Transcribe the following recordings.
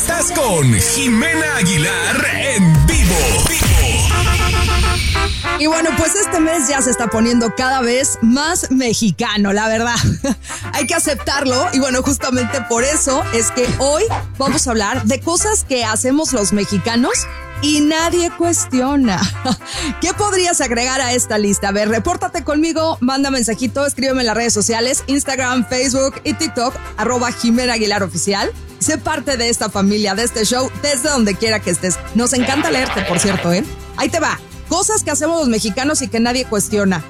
Estás con Jimena Aguilar en vivo. Y bueno, pues este mes ya se está poniendo cada vez más mexicano, la verdad. Hay que aceptarlo y bueno, justamente por eso es que hoy vamos a hablar de cosas que hacemos los mexicanos y nadie cuestiona. ¿Qué podrías agregar a esta lista? A ver, repórtate conmigo, manda mensajito, escríbeme en las redes sociales, Instagram, Facebook y TikTok, @Jimena Aguilar Oficial. Sé parte de esta familia, de este show, desde donde quiera que estés. Nos encanta leerte, por cierto, ¿eh? Ahí te va. Cosas que hacemos los mexicanos y que nadie cuestiona.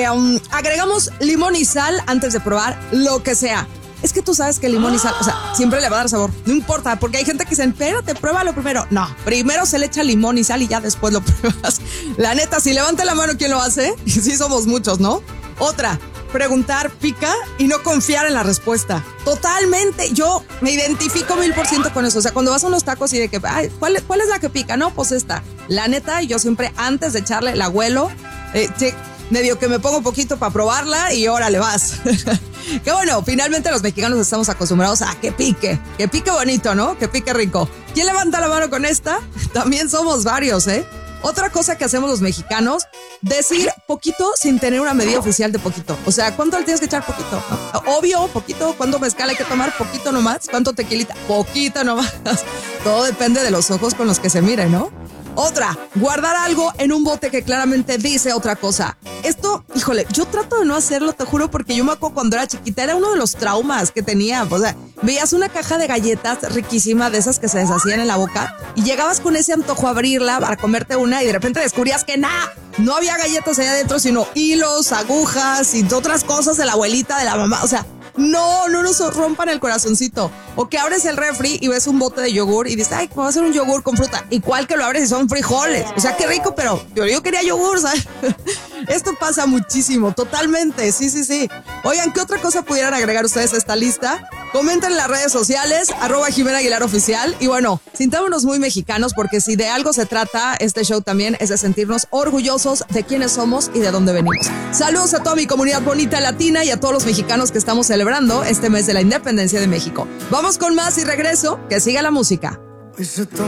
Agregamos limón y sal antes de probar lo que sea. Es que tú sabes que el limón y sal, o sea, siempre le va a dar sabor. No importa, porque hay gente que dice, espérate, pruébalo primero. No, primero se le echa limón y sal y ya después lo pruebas. La neta, si levanta la mano, ¿quién lo hace? Sí somos muchos, ¿no? Otra, preguntar pica y no confiar en la respuesta. Totalmente, yo me identifico 1000% con eso. O sea, cuando vas a unos tacos y de que, ay, ¿cuál es la que pica? No, pues esta. La neta, yo siempre antes de echarle la huelo, medio que me pongo un poquito para probarla y órale, vas. Que bueno, finalmente los mexicanos estamos acostumbrados a que pique bonito, ¿no? Que pique rico. ¿Quién levanta la mano con esta? También somos varios, ¿eh? Otra cosa que hacemos los mexicanos, decir poquito sin tener una medida oficial de poquito. O sea, ¿cuánto le tienes que echar? Poquito, ¿no? Obvio, poquito. ¿Cuánto mezcal hay que tomar? Poquito nomás. ¿Cuánto tequilita? Poquito nomás. Todo depende de los ojos con los que se mire, ¿no? Otra, guardar algo en un bote que claramente dice otra cosa. Esto, híjole, yo trato de no hacerlo, te juro, porque yo me acuerdo cuando era chiquita, era uno de los traumas que tenía. O sea, veías una caja de galletas riquísima, de esas que se deshacían en la boca, y llegabas con ese antojo a abrirla para comerte una y de repente descubrías que no había galletas allá adentro, sino hilos, agujas y otras cosas de la abuelita, de la mamá. O sea, no nos rompan el corazoncito. O que abres el refri y ves un bote de yogur y dices, ay, ¿cómo va a hacer un yogur con fruta? ¿Y cuál que lo abres y son frijoles? O sea, qué rico, pero yo quería yogur, ¿sabes? Esto pasa muchísimo, totalmente, sí. Oigan, ¿qué otra cosa pudieran agregar ustedes a esta lista? Comenten en las redes sociales, @Jimena Aguilar Oficial. Y bueno, sintámonos muy mexicanos, porque si de algo se trata este show también es de sentirnos orgullosos de quiénes somos y de dónde venimos. Saludos a toda mi comunidad bonita latina y a todos los mexicanos que estamos celebrando este mes de la independencia de México. Vamos con más y regreso, que siga la música.